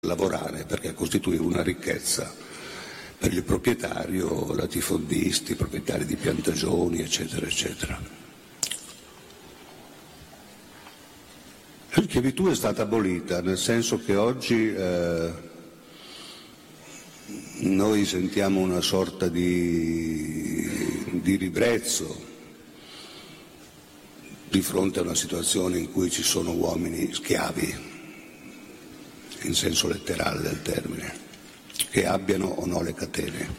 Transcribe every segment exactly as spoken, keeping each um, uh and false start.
lavorare, perché costituiva una ricchezza per il proprietario, latifondisti, proprietari di piantagioni, eccetera, eccetera. La schiavitù è stata abolita, nel senso che oggi eh, noi sentiamo una sorta di, di ribrezzo di fronte a una situazione in cui ci sono uomini schiavi, in senso letterale del termine, che abbiano o no le catene.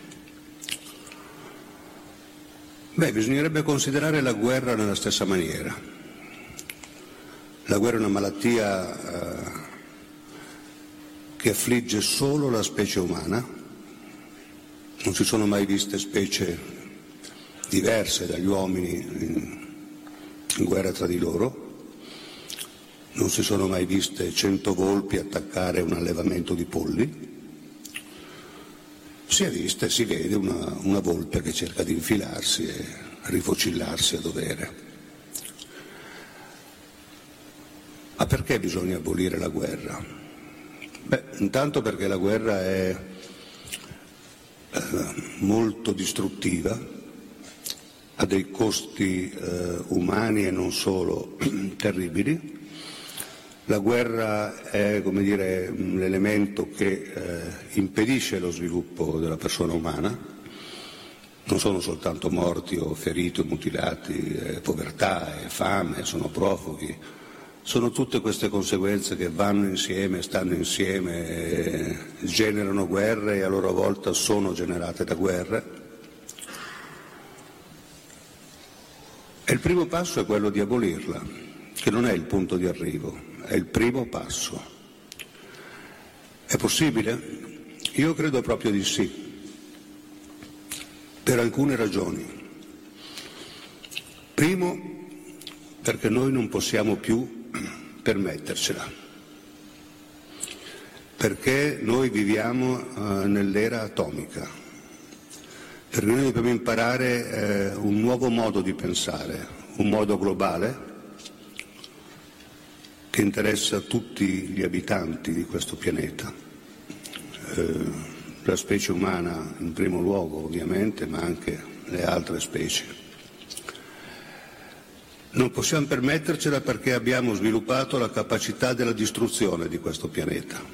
Beh, bisognerebbe considerare la guerra nella stessa maniera. La guerra è una malattia eh, che affligge solo la specie umana. Non si sono mai viste specie diverse dagli uomini in, in guerra tra di loro. Non si sono mai viste cento volpi attaccare un allevamento di polli. Si è vista e si vede una, una volpe che cerca di infilarsi e rifocillarsi a dovere. Ma perché bisogna abolire la guerra? Beh, intanto perché la guerra è eh, molto distruttiva, ha dei costi eh, umani e non solo terribili. La guerra è, come dire, l'elemento che eh, impedisce lo sviluppo della persona umana. Non sono soltanto morti o feriti o mutilati, è povertà, è fame, sono profughi. Sono tutte queste conseguenze che vanno insieme, stanno insieme, eh, generano guerre e a loro volta sono generate da guerre. E il primo passo è quello di abolirla, che non è il punto di arrivo. È il primo passo. È possibile? Io credo proprio di sì, per alcune ragioni. Primo, perché noi non possiamo più permettercela, perché noi viviamo uh, nell'era atomica, perché noi dobbiamo imparare uh, un nuovo modo di pensare, un modo globale, che interessa tutti gli abitanti di questo pianeta, eh, la specie umana in primo luogo ovviamente, ma anche le altre specie. Non possiamo permettercela perché abbiamo sviluppato la capacità della distruzione di questo pianeta.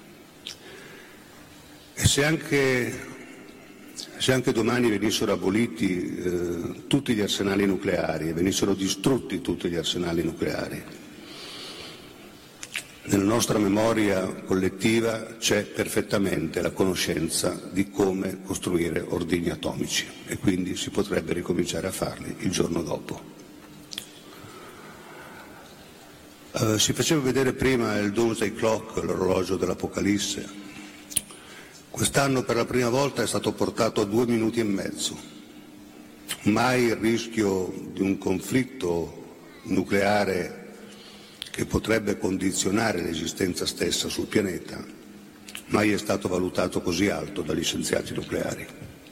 E se anche, se anche domani venissero aboliti eh, tutti gli arsenali nucleari e venissero distrutti tutti gli arsenali nucleari, nella nostra memoria collettiva c'è perfettamente la conoscenza di come costruire ordigni atomici e quindi si potrebbe ricominciare a farli il giorno dopo. Uh, si faceva vedere prima il Doomsday Clock, l'orologio dell'Apocalisse. Quest'anno per la prima volta è stato portato a due minuti e mezzo. Mai il rischio di un conflitto nucleare che potrebbe condizionare l'esistenza stessa sul pianeta, mai è stato valutato così alto dagli scienziati nucleari.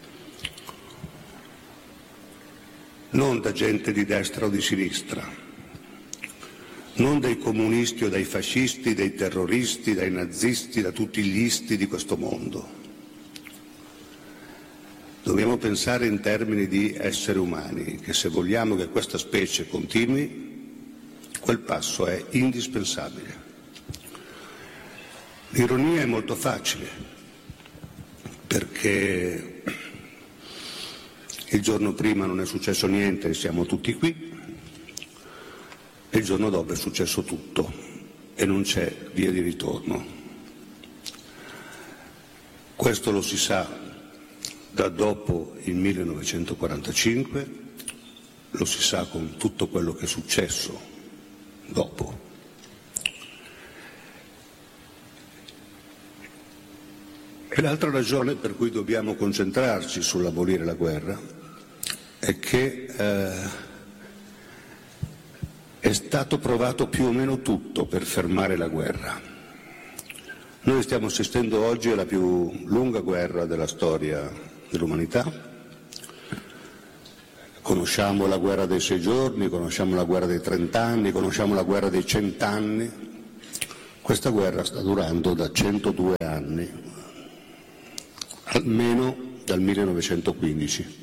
Non da gente di destra o di sinistra, non dai comunisti o dai fascisti, dai terroristi, dai nazisti, da tutti gli isti di questo mondo. Dobbiamo pensare in termini di esseri umani, che se vogliamo che questa specie continui, quel passo è indispensabile. L'ironia è molto facile, perché il giorno prima non è successo niente e siamo tutti qui, e il giorno dopo è successo tutto e non c'è via di ritorno. Questo lo si sa da dopo il millenovecentoquarantacinque, lo si sa con tutto quello che è successo dopo. E l'altra ragione per cui dobbiamo concentrarci sull'abolire la guerra è che eh, è stato provato più o meno tutto per fermare la guerra. Noi stiamo assistendo oggi alla più lunga guerra della storia dell'umanità. Conosciamo la guerra dei sei giorni, conosciamo la guerra dei trent'anni, conosciamo la guerra dei cent'anni. Questa guerra sta durando da centodue anni, almeno dal millenovecentoquindici.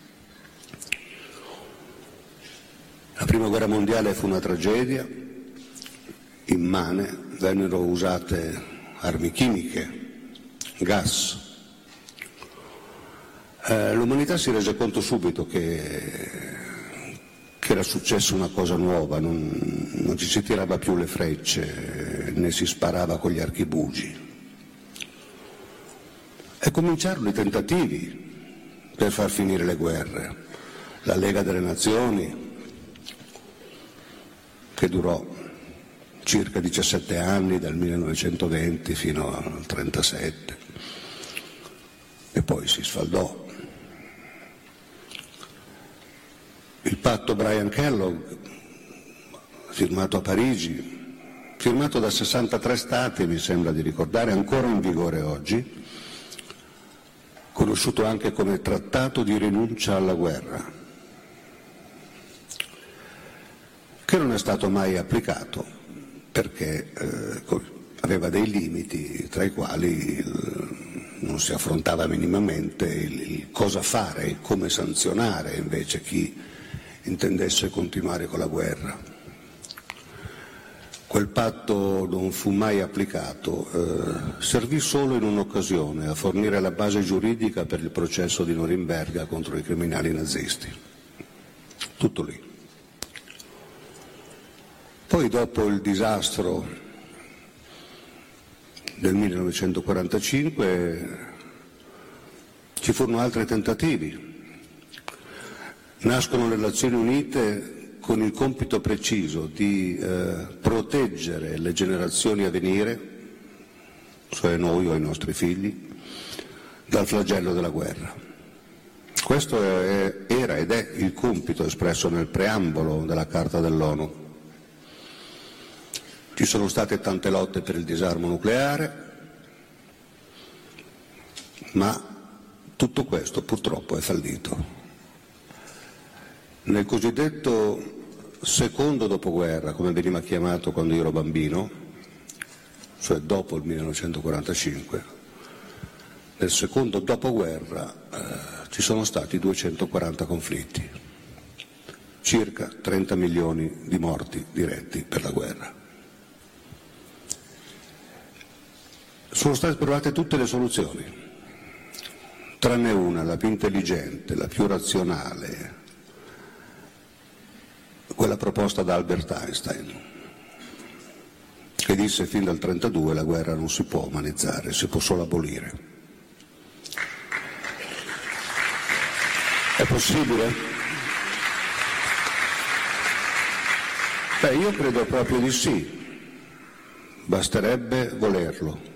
La prima guerra mondiale fu una tragedia immane, vennero usate armi chimiche, gas. Eh, l'umanità si rese conto subito che, che era successa una cosa nuova, non, non ci si tirava più le frecce, né si sparava con gli archibugi. E cominciarono i tentativi per far finire le guerre. La Lega delle Nazioni, che durò circa diciassette anni, dal millenovecentoventi fino al trentasette, e poi si sfaldò. Il patto Brian-Kellogg, firmato a Parigi, firmato da sessantatré stati, mi sembra di ricordare, ancora in vigore oggi, conosciuto anche come Trattato di rinuncia alla guerra, che non è stato mai applicato perché eh, aveva dei limiti, tra i quali il, non si affrontava minimamente il, il cosa fare, il come sanzionare invece chi intendesse continuare con la guerra. Quel patto non fu mai applicato, eh, servì solo in un'occasione, a fornire la base giuridica per il processo di Norimberga contro i criminali nazisti. Tutto lì. Poi, dopo il disastro del millenovecentoquarantacinque, ci furono altri tentativi. Nascono le Nazioni Unite con il compito preciso di eh, proteggere le generazioni a venire, cioè noi o i nostri figli, dal flagello della guerra. Questo è, era ed è il compito espresso nel preambolo della Carta dell'ONU. Ci sono state tante lotte per il disarmo nucleare, ma tutto questo purtroppo è fallito. Nel cosiddetto secondo dopoguerra, come veniva chiamato quando io ero bambino, cioè dopo il millenovecentoquarantacinque, nel secondo dopoguerra eh, ci sono stati duecentoquaranta conflitti, circa trenta milioni di morti diretti per la guerra. Sono state provate tutte le soluzioni, tranne una, la più intelligente, la più razionale, quella proposta da Albert Einstein, che disse fin dal trentadue la guerra non si può umanizzare, si può solo abolire. È possibile? Beh, io credo proprio di sì, basterebbe volerlo.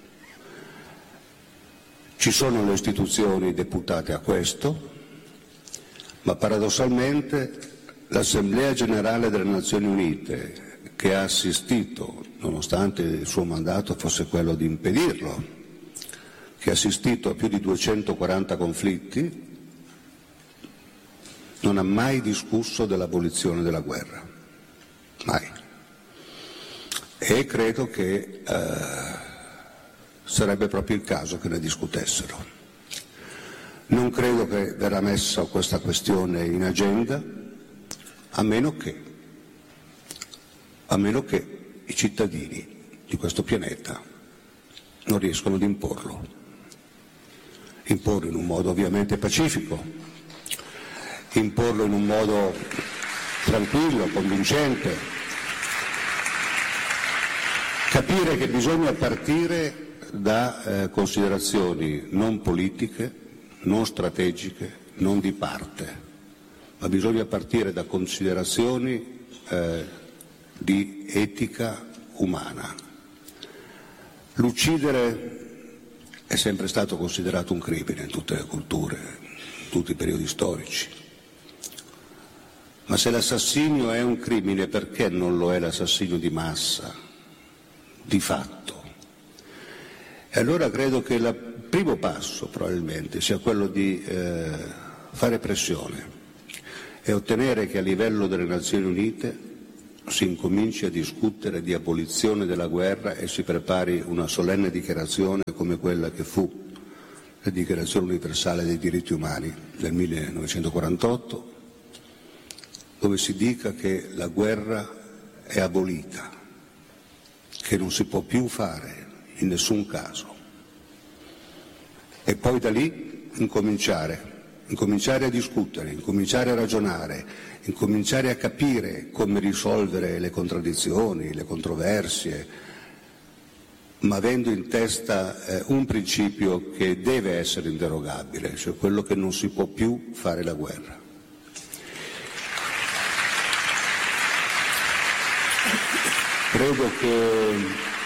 Ci sono le istituzioni deputate a questo, ma paradossalmente l'Assemblea Generale delle Nazioni Unite, che ha assistito, nonostante il suo mandato fosse quello di impedirlo, che ha assistito a più di duecentoquaranta conflitti, non ha mai discusso dell'abolizione della guerra, mai. E credo che eh, sarebbe proprio il caso che ne discutessero. Non credo che verrà messa questa questione in agenda, a meno che, a meno che i cittadini di questo pianeta non riescono ad imporlo. Imporlo in un modo ovviamente pacifico, imporlo in un modo tranquillo, convincente, capire che bisogna partire da eh, considerazioni non politiche, non strategiche, non di parte, ma bisogna partire da considerazioni eh, di etica umana. L'uccidere è sempre stato considerato un crimine in tutte le culture, in tutti i periodi storici. Ma se l'assassinio è un crimine, perché non lo è l'assassinio di massa, di fatto? E allora credo che il primo passo probabilmente sia quello di eh, fare pressione e ottenere che a livello delle Nazioni Unite si incominci a discutere di abolizione della guerra e si prepari una solenne dichiarazione come quella che fu la Dichiarazione universale dei diritti umani del millenovecentoquarantotto, dove si dica che la guerra è abolita, che non si può più fare in nessun caso. E poi da lì incominciare, incominciare a discutere, incominciare a ragionare, incominciare a capire come risolvere le contraddizioni, le controversie, ma avendo in testa eh, un principio che deve essere inderogabile, cioè quello che non si può più fare la guerra. Credo che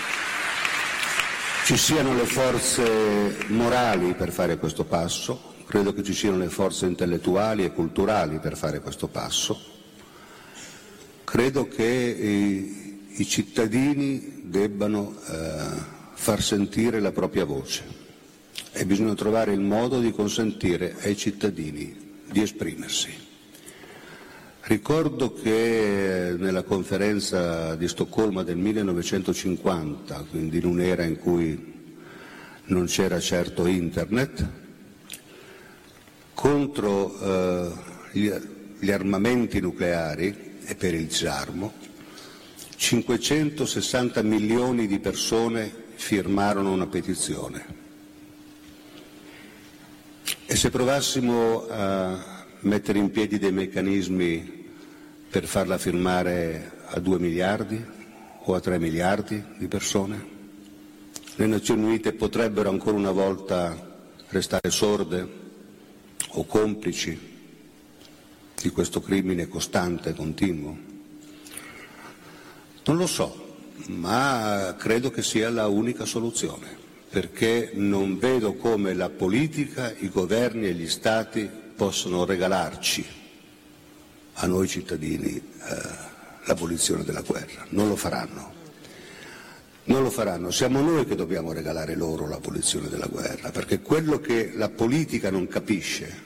ci siano le forze morali per fare questo passo, credo che ci siano le forze intellettuali e culturali per fare questo passo, credo che i, i cittadini debbano eh, far sentire la propria voce e bisogna trovare il modo di consentire ai cittadini di esprimersi. Ricordo che nella conferenza di Stoccolma del millenovecentocinquanta, quindi in un'era in cui non c'era certo internet, contro eh, gli, gli armamenti nucleari e per il disarmo, cinquecentosessanta milioni di persone firmarono una petizione. E se provassimo a mettere in piedi dei meccanismi per farla firmare a due miliardi o a tre miliardi di persone, le Nazioni Unite potrebbero ancora una volta restare sorde o complici di questo crimine costante e continuo? Non lo so, ma credo che sia la unica soluzione, perché non vedo come la politica, i governi e gli Stati possano regalarci, a noi cittadini, eh, l'abolizione della guerra. Non lo faranno. Non lo faranno. Siamo noi che dobbiamo regalare loro l'abolizione della guerra, perché quello che la politica non capisce,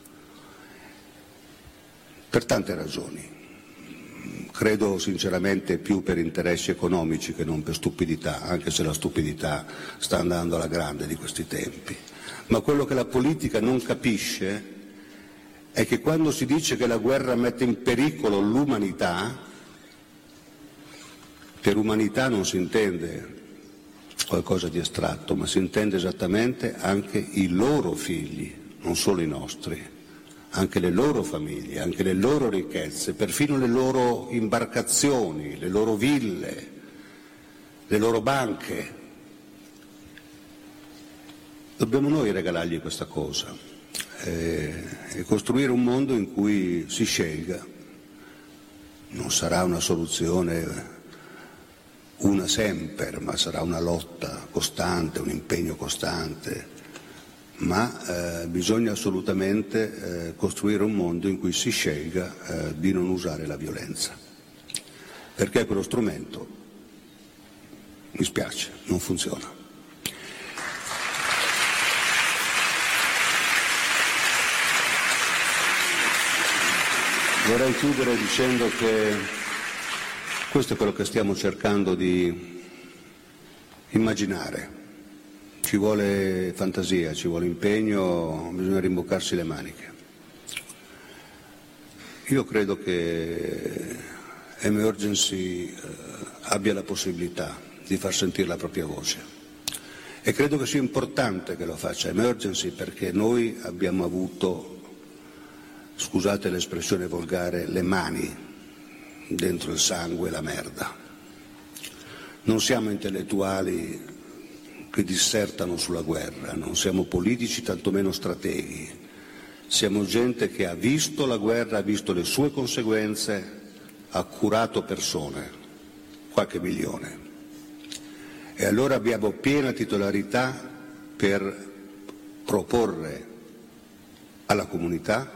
per tante ragioni, credo sinceramente più per interessi economici che non per stupidità, anche se la stupidità sta andando alla grande di questi tempi. Ma quello che la politica non capisce è che quando si dice che la guerra mette in pericolo l'umanità, per umanità non si intende qualcosa di astratto, ma si intende esattamente anche i loro figli, non solo i nostri. Anche le loro famiglie, anche le loro ricchezze, perfino le loro imbarcazioni, le loro ville, le loro banche. Dobbiamo noi regalargli questa cosa eh, e costruire un mondo in cui si scelga. Non sarà una soluzione una semper, ma sarà una lotta costante, un impegno costante. Ma eh, bisogna assolutamente eh, costruire un mondo in cui si scelga eh, di non usare la violenza, perché quello strumento, mi spiace, non funziona. Vorrei chiudere dicendo che questo è quello che stiamo cercando di immaginare. Ci vuole fantasia, ci vuole impegno, bisogna rimboccarsi le maniche. Io credo che Emergency eh, abbia la possibilità di far sentire la propria voce e credo che sia importante che lo faccia Emergency, perché noi abbiamo avuto, scusate l'espressione volgare, le mani dentro il sangue e la merda. Non siamo intellettuali che dissertano sulla guerra, non siamo politici, tantomeno strateghi. Siamo gente che ha visto la guerra, ha visto le sue conseguenze, ha curato persone, qualche milione. E allora abbiamo piena titolarità per proporre alla comunità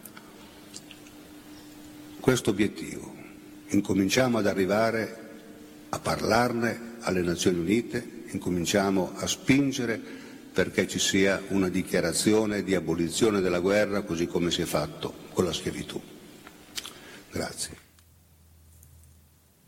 questo obiettivo. Incominciamo ad arrivare a parlarne alle Nazioni Unite, incominciamo a spingere perché ci sia una dichiarazione di abolizione della guerra, così come si è fatto con la schiavitù. Grazie.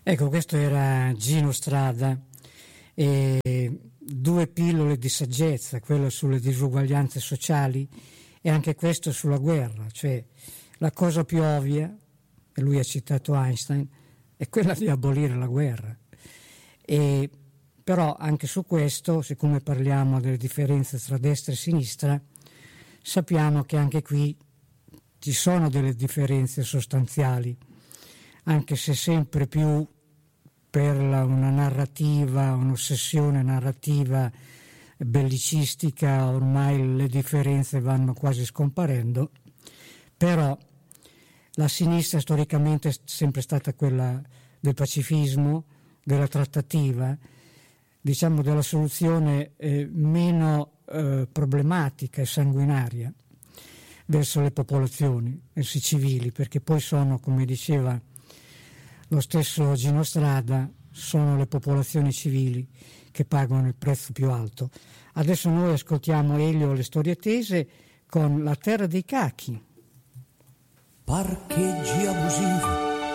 Ecco, questo era Gino Strada, e due pillole di saggezza, quella sulle disuguaglianze sociali e anche questo sulla guerra, cioè la cosa più ovvia, e lui ha citato Einstein, è quella di abolire la guerra. E però anche su questo, siccome parliamo delle differenze tra destra e sinistra, sappiamo che anche qui ci sono delle differenze sostanziali, anche se sempre più per la, una narrativa, un'ossessione narrativa bellicistica, ormai le differenze vanno quasi scomparendo, però la sinistra storicamente è sempre stata quella del pacifismo, della trattativa, diciamo della soluzione eh, meno eh, problematica e sanguinaria verso le popolazioni, verso i civili, perché poi sono, come diceva lo stesso Gino Strada, sono le popolazioni civili che pagano il prezzo più alto. Adesso noi ascoltiamo Elio Le Storie Tese con La terra dei cachi. Parcheggi abusivi